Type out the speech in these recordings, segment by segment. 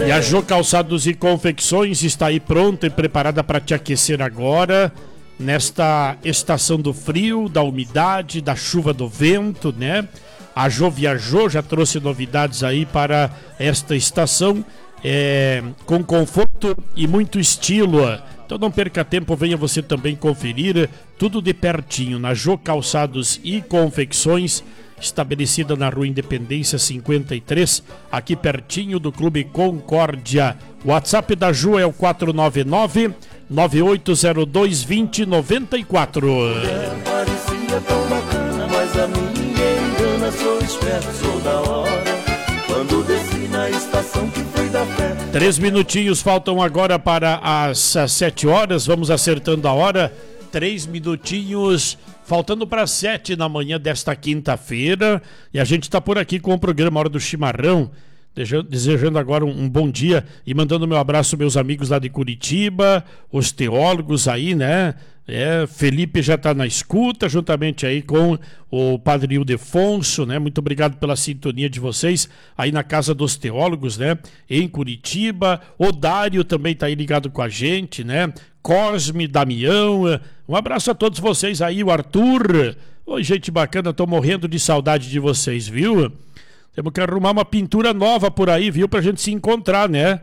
E a Jô Calçados e Confecções está aí pronta e preparada para te aquecer agora, nesta estação do frio, da umidade, da chuva, do vento, né? A Jô viajou, já trouxe novidades aí para esta estação, com conforto e muito estilo. Então não perca tempo, venha você também conferir tudo de pertinho na Jô Calçados e Confecções, estabelecida na Rua Independência 53, aqui pertinho do Clube Concórdia. O WhatsApp da Jô é o 499-9802-2094. Parecia tão bacana, mas a minha engana, sou esperto, sou da hora. Quando desci na estação que foi da fé. 3 minutinhos faltam agora para as 7 horas, vamos acertando a hora. 3 minutinhos, faltando para 7 da manhã desta quinta-feira. E a gente está por aqui com o programa Hora do Chimarrão, desejando agora um bom dia e mandando meu abraço aos meus amigos lá de Curitiba, os teólogos aí, né? Felipe já está na escuta, juntamente aí com o Padre Ildefonso, né? Muito obrigado pela sintonia de vocês aí na Casa dos Teólogos, né? Em Curitiba. O Dário também está aí ligado com a gente, né? Cosme, Damião, um abraço a todos vocês aí, o Arthur. Oi, gente bacana, tô morrendo de saudade de vocês, viu? Temos que arrumar uma pintura nova por aí, viu? Pra gente se encontrar, né?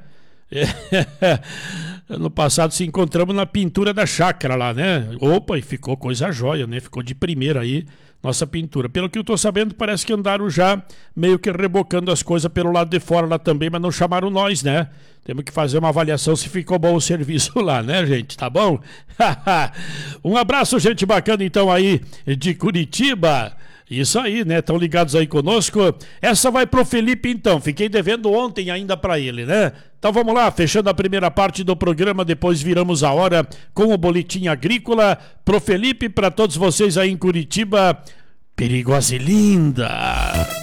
Ano passado se encontramos na pintura da chácara lá, né? Opa, e ficou coisa jóia, né? Ficou de primeira aí nossa pintura. Pelo que eu tô sabendo, parece que andaram já meio que rebocando as coisas pelo lado de fora lá também, mas não chamaram nós, né? Temos que fazer uma avaliação se ficou bom o serviço lá, né, gente? Tá bom? Um abraço, gente bacana, então, aí de Curitiba. Isso aí, né? Estão ligados aí conosco. Essa vai pro Felipe, então. Fiquei devendo ontem ainda pra ele, né? Então vamos lá, fechando a primeira parte do programa, depois viramos a hora com o Boletim Agrícola. Pro Felipe, pra todos vocês aí em Curitiba, perigosa e linda.